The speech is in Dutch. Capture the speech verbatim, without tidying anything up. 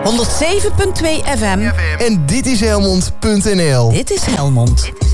honderd zeven punt twee F M. En dit is Helmond punt N L. Dit is Helmond.